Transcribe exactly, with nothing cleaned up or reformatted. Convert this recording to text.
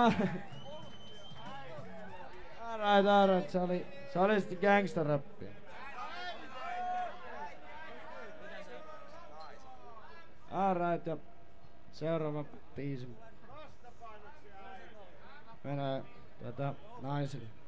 Alright, alright. Se oli, se oli sitten gangsta-rappia. Alright, ja seuraava biisi menee tätä naisille.